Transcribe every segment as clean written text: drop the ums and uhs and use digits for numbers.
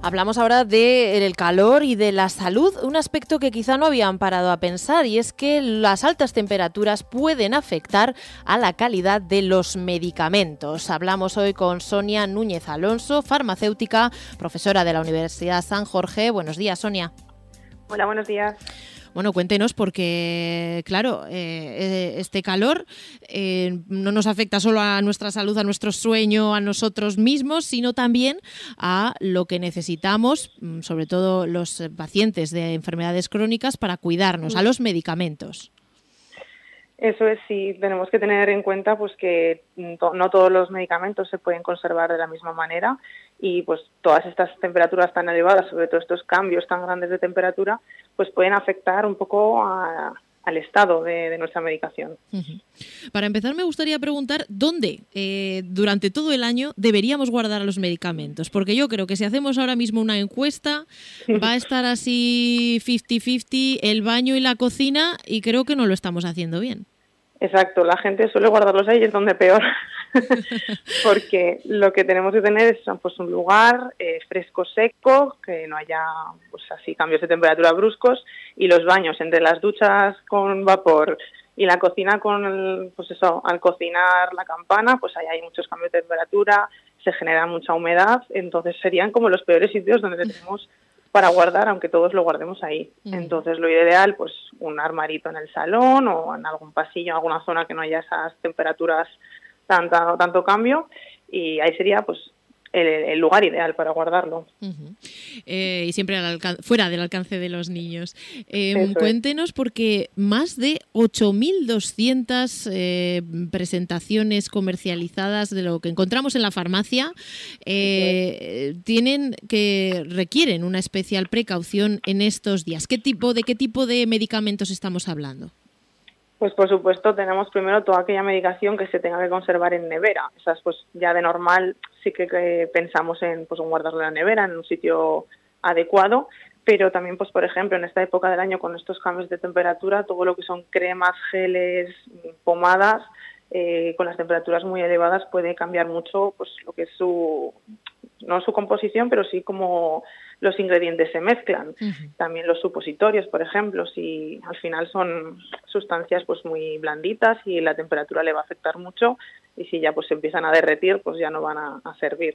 Hablamos ahora del calor y de la salud, un aspecto que quizá no habían parado a pensar, y es que las altas temperaturas pueden afectar a la calidad de los medicamentos. Hablamos hoy con Sonia Núñez Alonso, farmacéutica, profesora de la Universidad San Jorge. Buenos días, Sonia. Hola, buenos días. Bueno, cuéntenos porque, claro, este calor no nos afecta solo a nuestra salud, a nuestro sueño, a nosotros mismos, sino también a lo que necesitamos, sobre todo los pacientes de enfermedades crónicas, para cuidarnos, a los medicamentos. Eso es, sí, tenemos que tener en cuenta pues que no todos los medicamentos se pueden conservar de la misma manera y pues todas estas temperaturas tan elevadas, sobre todo estos cambios tan grandes de temperatura, pues pueden afectar un poco al estado de nuestra medicación. Uh-huh. Para empezar, me gustaría preguntar dónde durante todo el año deberíamos guardar los medicamentos, porque yo creo que si hacemos ahora mismo una encuesta va a estar así 50-50 el baño y la cocina, y creo que no lo estamos haciendo bien. Exacto, la gente suele guardarlos ahí, es donde peor, porque lo que tenemos que tener es pues, un lugar fresco, seco, que no haya pues así cambios de temperatura bruscos, y los baños entre las duchas con vapor y la cocina pues eso, al cocinar la campana, pues ahí hay muchos cambios de temperatura, se genera mucha humedad, entonces serían como los peores sitios donde tenemos para guardar, aunque todos lo guardemos ahí. Entonces lo ideal, pues un armarito en el salón o en algún pasillo, en alguna zona que no haya esas temperaturas tanto cambio, y ahí sería pues el lugar ideal para guardarlo. Uh-huh. Y siempre fuera del alcance de los niños. Cuéntenos, porque más de 8.200 presentaciones comercializadas de lo que encontramos en la farmacia requieren una especial precaución en estos días. ¿De qué tipo de medicamentos estamos hablando? Pues por supuesto tenemos primero toda aquella medicación que se tenga que conservar en nevera. Esas pues ya de normal sí que pensamos en guardarla en la nevera, en un sitio adecuado, pero también pues por ejemplo en esta época del año con estos cambios de temperatura, todo lo que son cremas, geles, pomadas, con las temperaturas muy elevadas puede cambiar mucho pues lo que es no su composición, pero sí como los ingredientes se mezclan. Uh-huh. También los supositorios, por ejemplo, si al final son sustancias pues muy blanditas y la temperatura le va a afectar mucho, y si ya pues se empiezan a derretir, pues ya no van a servir.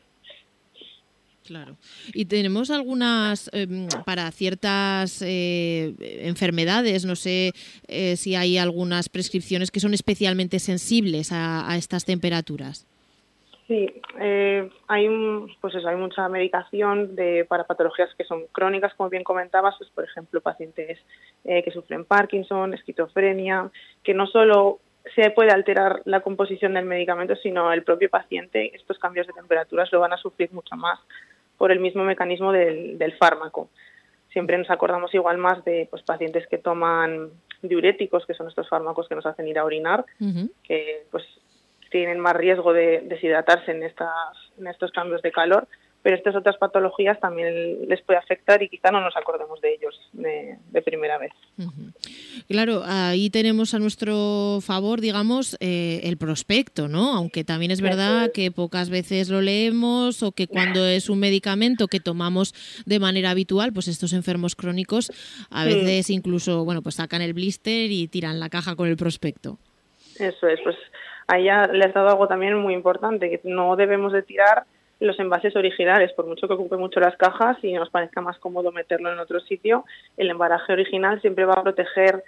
Claro. Y tenemos algunas, para ciertas enfermedades, no sé si hay algunas prescripciones que son especialmente sensibles a estas temperaturas. Sí, hay mucha medicación para patologías que son crónicas, como bien comentabas, pues, por ejemplo, pacientes que sufren Parkinson, esquizofrenia, que no solo se puede alterar la composición del medicamento, sino el propio paciente, estos cambios de temperaturas lo van a sufrir mucho más por el mismo mecanismo del fármaco. Siempre nos acordamos igual más de pues, pacientes que toman diuréticos, que son estos fármacos que nos hacen ir a orinar, uh-huh. que pues tienen más riesgo de deshidratarse en estos cambios de calor, pero estas otras patologías también les puede afectar y quizá no nos acordemos de ellos de primera vez. Uh-huh. Claro, ahí tenemos a nuestro favor, digamos, el prospecto, ¿no? Aunque también es verdad que pocas veces lo leemos, o que cuando es un medicamento que tomamos de manera habitual, pues estos enfermos crónicos a veces incluso, pues sacan el blister y tiran la caja con el prospecto. Eso es, pues ahí ya le has dado algo también muy importante, que no debemos de tirar los envases originales, por mucho que ocupe mucho las cajas y nos parezca más cómodo meterlo en otro sitio, el embalaje original siempre va a proteger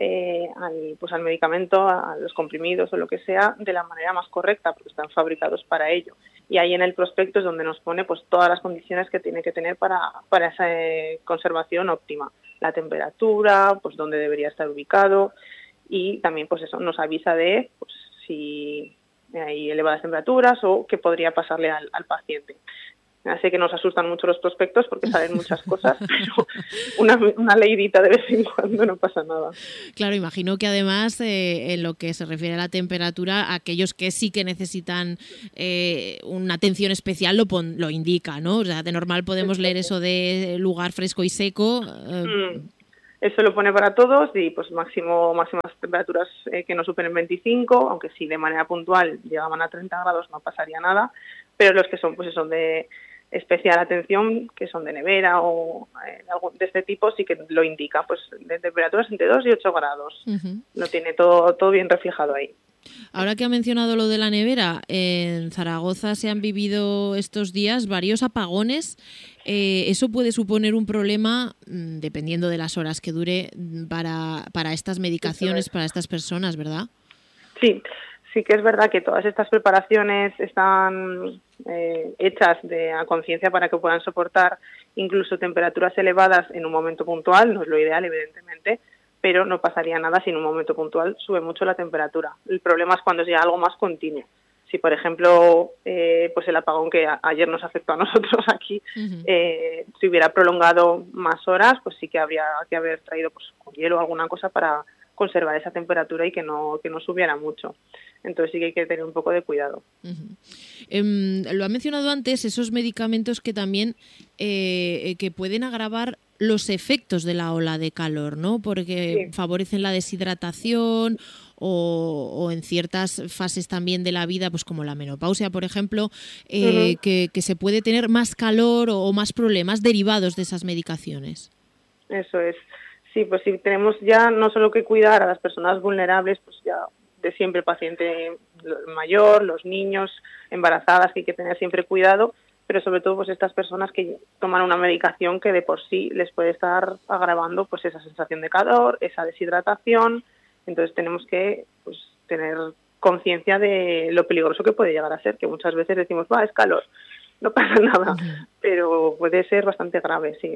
al medicamento, a los comprimidos o lo que sea, de la manera más correcta, porque están fabricados para ello. Y ahí en el prospecto es donde nos pone pues todas las condiciones que tiene que tener para esa conservación óptima. La temperatura, pues dónde debería estar ubicado, y también pues eso nos avisa de pues, si hay elevadas temperaturas o qué podría pasarle al paciente. Así que nos asustan mucho los prospectos porque salen muchas cosas, pero una leidita de vez en cuando no pasa nada. Claro, imagino que además en lo que se refiere a la temperatura, aquellos que sí que necesitan una atención especial lo indica, ¿no? O sea, de normal podemos leer eso de lugar fresco y seco. Eso lo pone para todos y pues máximas temperaturas que no superen 25, aunque si de manera puntual llegaban a 30 grados no pasaría nada, pero los que son pues son de especial atención, que son de nevera o algo de este tipo, sí que lo indica, pues de temperaturas entre 2 y 8 grados. Lo tiene todo bien reflejado ahí. Ahora que ha mencionado lo de la nevera, en Zaragoza se han vivido estos días varios apagones. Eso puede suponer un problema, dependiendo de las horas que dure, para estas medicaciones, para estas personas, ¿verdad? Sí que es verdad que todas estas preparaciones están hechas a conciencia para que puedan soportar incluso temperaturas elevadas en un momento puntual, no es lo ideal, evidentemente, pero no pasaría nada si en un momento puntual sube mucho la temperatura. El problema es cuando es ya algo más continuo. Si, por ejemplo, pues el apagón que ayer nos afectó a nosotros aquí, se hubiera prolongado más horas, pues sí que habría que haber traído pues con hielo o alguna cosa para conservar esa temperatura y que no subiera mucho. Entonces sí que hay que tener un poco de cuidado. Lo ha mencionado antes, esos medicamentos que también que pueden agravar los efectos de la ola de calor, ¿no? Porque favorecen la deshidratación o en ciertas fases también de la vida, pues como la menopausia, por ejemplo, que se puede tener más calor o más problemas derivados de esas medicaciones. Eso es. Sí, pues sí, tenemos ya no solo que cuidar a las personas vulnerables, pues ya de siempre el paciente mayor, los niños, embarazadas, que hay que tener siempre cuidado, pero sobre todo pues estas personas que toman una medicación que de por sí les puede estar agravando pues esa sensación de calor, esa deshidratación. Entonces tenemos que pues tener conciencia de lo peligroso que puede llegar a ser, que muchas veces decimos, es calor, no pasa nada, pero puede ser bastante grave, sí.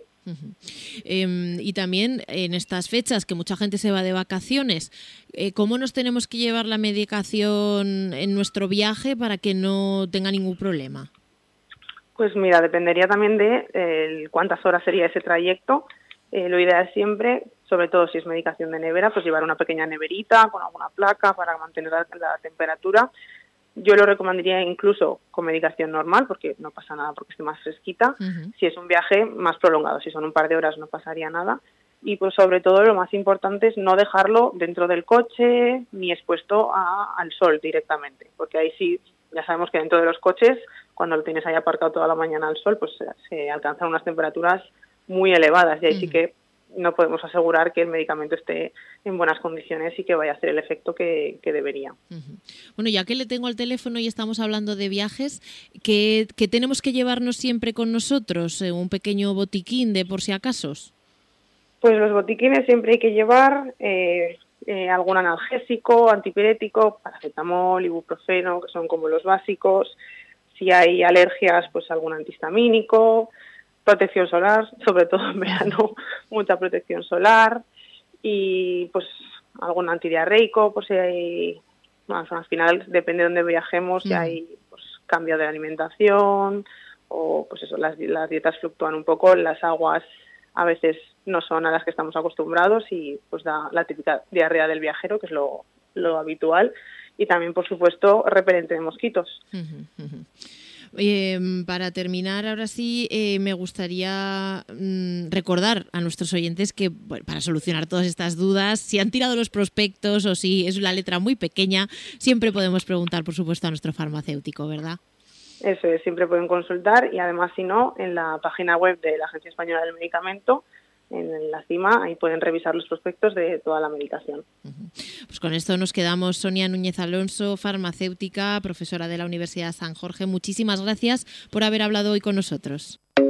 Y también en estas fechas que mucha gente se va de vacaciones, ¿cómo nos tenemos que llevar la medicación en nuestro viaje para que no tenga ningún problema? Pues mira, dependería también de cuántas horas sería ese trayecto. Lo ideal es siempre, sobre todo si es medicación de nevera, pues llevar una pequeña neverita con alguna placa para mantener la temperatura. Yo lo recomendaría incluso con medicación normal, porque no pasa nada porque esté más fresquita. Si es un viaje más prolongado, si son un par de horas no pasaría nada. Y pues sobre todo lo más importante es no dejarlo dentro del coche ni expuesto al sol directamente, porque ahí sí, ya sabemos que dentro de los coches, cuando lo tienes ahí aparcado toda la mañana al sol, pues se alcanzan unas temperaturas muy elevadas y ahí sí que no podemos asegurar que el medicamento esté en buenas condiciones y que vaya a hacer el efecto que debería. Bueno, ya que le tengo al teléfono y estamos hablando de viajes, ¿qué tenemos que llevarnos siempre con nosotros? ¿Un pequeño botiquín de por si acaso? Pues los botiquines siempre hay que llevar algún analgésico, antipirético, paracetamol, ibuprofeno, que son como los básicos. Si hay alergias, pues algún antihistamínico, protección solar, sobre todo en verano, mucha protección solar y pues algún antidiarreico, pues si hay, bueno, al final depende de dónde viajemos, si hay pues cambio de alimentación o pues eso, las dietas fluctúan un poco, las aguas a veces no son a las que estamos acostumbrados y pues da la típica diarrea del viajero, que es lo habitual, y también por supuesto repelente de mosquitos. Para terminar, ahora sí, me gustaría recordar a nuestros oyentes que para solucionar todas estas dudas, si han tirado los prospectos o si es una letra muy pequeña, siempre podemos preguntar, por supuesto, a nuestro farmacéutico, ¿verdad? Eso es, siempre pueden consultar y además, si no, en la página web de la Agencia Española del Medicamento, en la cima, ahí pueden revisar los prospectos de toda la medicación. Pues con esto nos quedamos. Sonia Núñez Alonso, farmacéutica, profesora de la Universidad San Jorge. Muchísimas gracias por haber hablado hoy con nosotros.